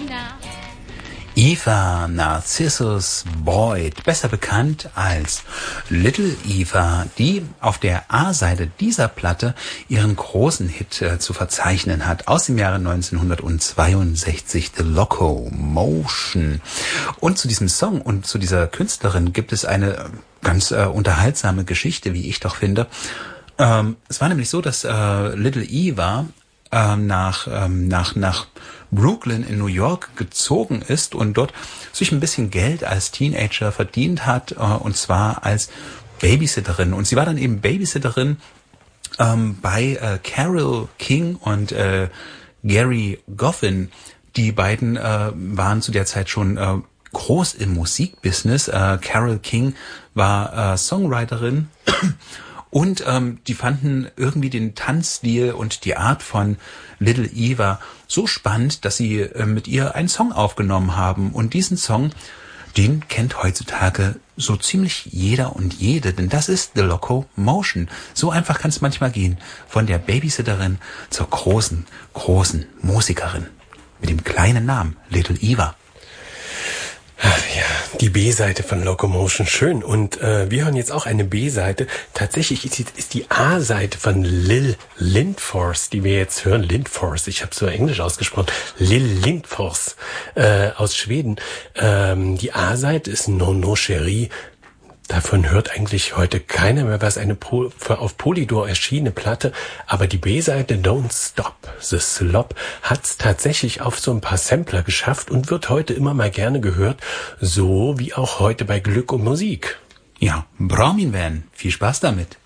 now. Eva Narcissus Boyd, besser bekannt als Little Eva, die auf der A-Seite dieser Platte ihren großen Hit zu verzeichnen hat, aus dem Jahre 1962, The Locomotion. Und zu diesem Song und zu dieser Künstlerin gibt es eine ganz unterhaltsame Geschichte, wie ich doch finde. Es war nämlich so, dass Little Eva nach Brooklyn in New York gezogen ist und dort sich ein bisschen Geld als Teenager verdient hat, und zwar als Babysitterin. Und sie war dann eben Babysitterin bei Carole King und Gary Goffin. Die beiden waren zu der Zeit schon groß im Musikbusiness. Carole King war Songwriterin. Und die fanden irgendwie den Tanzstil und die Art von Little Eva so spannend, dass sie mit ihr einen Song aufgenommen haben. Und diesen Song, den kennt heutzutage so ziemlich jeder und jede, denn das ist The Locomotion. So einfach kann es manchmal gehen, von der Babysitterin zur großen Musikerin mit dem kleinen Namen Little Eva. Ja, die B-Seite von Locomotion, schön. Und wir hören jetzt auch eine B-Seite. Tatsächlich ist die A-Seite von Lill Lindfors, die wir jetzt hören. Lindfors, ich habe so Englisch ausgesprochen. Lill Lindfors aus Schweden. Die A-Seite ist No No Cherie. Davon hört eigentlich heute keiner mehr, was eine auf Polydor erschienene Platte, aber die B-Seite Don't Stop the Slop hat's tatsächlich auf so ein paar Sampler geschafft und wird heute immer mal gerne gehört, so wie auch heute bei Glück und Musik. Ja, Braumin Van, viel Spaß damit.